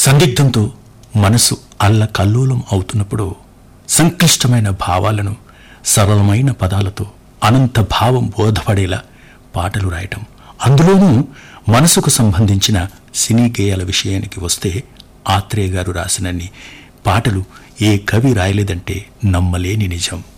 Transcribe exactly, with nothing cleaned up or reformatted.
సందిగ్ధంతో మనసు అల్లకల్లోలం అవుతున్నప్పుడు సంక్లిష్టమైన భావాలను సరళమైన పదాలతో అనంత భావం బోధపడేలా పాటలు రాయటం, అందులోనూ మనసుకు సంబంధించిన సినీ గేయాల విషయానికి వస్తే ఆత్రేయ గారు రాసినన్ని పాటలు ఏ కవి రాయలేదంటే నమ్మలేని నిజం.